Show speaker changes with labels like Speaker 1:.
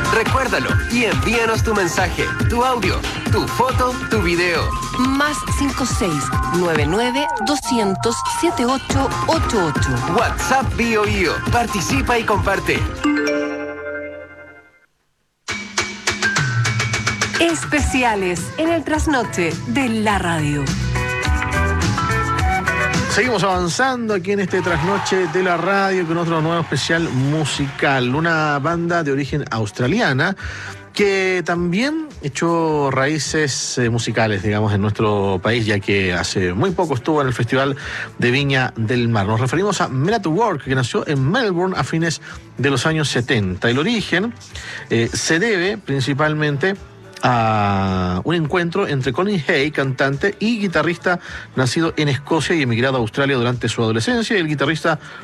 Speaker 1: Recuérdalo y envíanos tu mensaje, tu audio, tu foto, tu video.
Speaker 2: Más 56-99-200-7888.
Speaker 1: WhatsApp BioBio. Participa y comparte.
Speaker 2: Especiales en el trasnoche de la radio.
Speaker 3: Seguimos avanzando aquí en este trasnoche de la radio con otro nuevo especial musical. Una banda de origen australiana que también echó raíces musicales, digamos, en nuestro país, ya que hace muy poco estuvo en el Festival de Viña del Mar. Nos referimos a Men at Work, que nació en Melbourne a fines de los años 70. El origen se debe principalmente a un encuentro entre Colin Hay, cantante y guitarrista nacido en Escocia y emigrado a Australia durante su adolescencia, y el guitarrista